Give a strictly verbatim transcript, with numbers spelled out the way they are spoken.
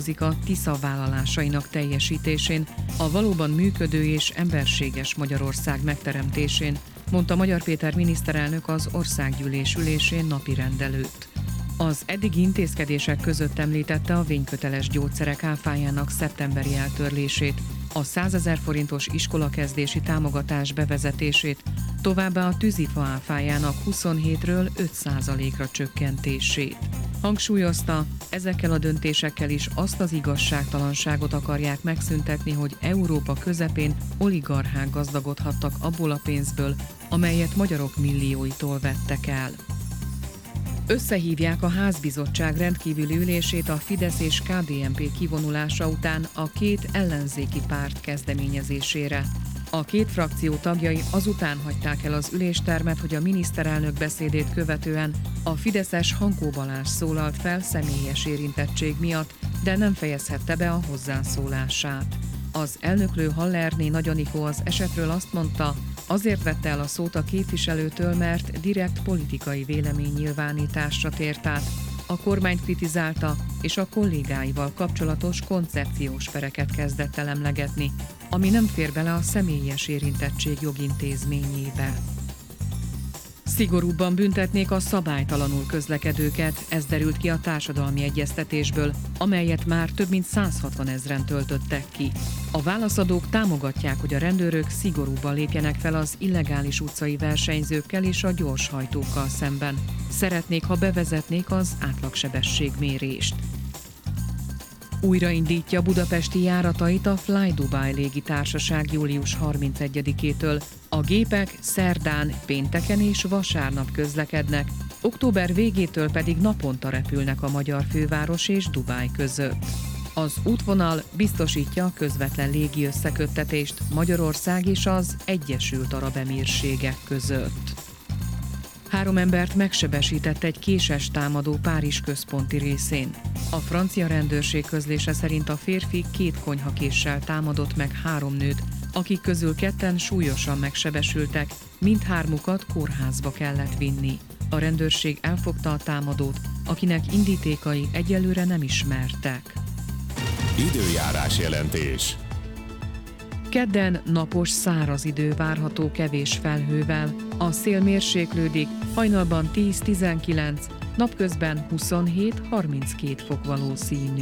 dolgozik a Tisza vállalásainak teljesítésén, a valóban működő és emberséges Magyarország megteremtésén, mondta Magyar Péter miniszterelnök az országgyűlés ülésén napirend előtt. Az eddigi intézkedések között említette a vényköteles gyógyszerek áfájának szeptemberi eltörlését, a százezer forintos iskolakezdési támogatás bevezetését, továbbá a tűzifa áfájának huszonhétről öt százalékra csökkentését. Hangsúlyozta, ezekkel a döntésekkel is azt az igazságtalanságot akarják megszüntetni, hogy Európa közepén oligarchák gazdagodhattak abból a pénzből, amelyet magyarok millióitól vettek el. Összehívják a házbizottság rendkívüli ülését a Fidesz és ká dé en pé kivonulása után a két ellenzéki párt kezdeményezésére. A két frakció tagjai azután hagyták el az üléstermet, hogy a miniszterelnök beszédét követően a fideszes Hankó Balázs szólalt fel személyes érintettség miatt, de nem fejezhette be a hozzászólását. Az elnöklő Hallerné Nagy Anikó az esetről azt mondta, azért vette el a szót a képviselőtől, mert direkt politikai véleménynyilvánításra tért át, a kormányt kritizálta, és a kollégáival kapcsolatos koncepciós pereket kezdett el emlegetni, ami nem fér bele a személyes érintettség jogintézményébe. Szigorúbban büntetnék a szabálytalanul közlekedőket, ez derült ki a társadalmi egyeztetésből, amelyet már több mint száz hatvan ezren töltöttek ki. A válaszadók támogatják, hogy a rendőrök szigorúbban lépjenek fel az illegális utcai versenyzőkkel és a gyorshajtókkal szemben. Szeretnék, ha bevezetnék az átlagsebességmérést. Újraindítja budapesti járatait a Fly Dubai légitársaság július harmincegyedikétől. A gépek szerdán, pénteken és vasárnap közlekednek, október végétől pedig naponta repülnek a magyar főváros és Dubáj között. Az útvonal biztosítja a közvetlen légi összeköttetést Magyarország és az Egyesült Arab Emírségek között. Három embert megsebesített egy késes támadó Párizs központi részén. A francia rendőrség közlése szerint a férfi két konyhakéssel támadott meg három nőt, akik közül ketten súlyosan megsebesültek, mindhármukat kórházba kellett vinni. A rendőrség elfogta a támadót, akinek indítékai egyelőre nem ismertek. Időjárás jelentés. Kedden napos, száraz idő várható kevés felhővel, a szél mérséklődik, hajnalban tíz-tizenkilenc, napközben huszonhét-harminckét fok valószínű.